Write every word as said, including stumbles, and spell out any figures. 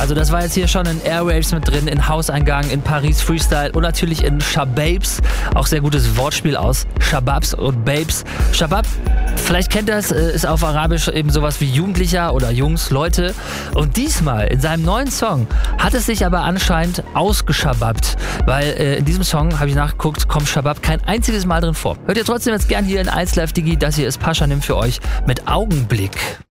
Also das war jetzt hier schon in Airwaves mit drin, in Hauseingang, in Paris Freestyle und natürlich in Shababs. Auch sehr gutes Wortspiel aus Shababs und Babes. Shabab, vielleicht kennt ihr das, ist auf Arabisch eben sowas wie Jugendlicher oder Jungs, Leute. Und diesmal in seinem neuen Song hat es sich aber anscheinend ausgeschababt. Weil äh, in diesem Song, habe ich nachgeguckt, kommt Shabab kein einziges Mal drin vor. Hört ihr trotzdem jetzt gern hier in eins Live Digi. Das hier ist Pashanim für euch mit Augenblick.